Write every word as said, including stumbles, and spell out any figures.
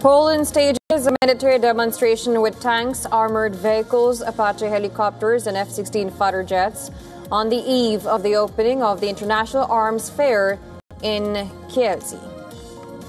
Poland stages a military demonstration with tanks, armored vehicles, Apache helicopters, and F sixteen fighter jets on the eve of the opening of the International Arms Fair in Kyiv.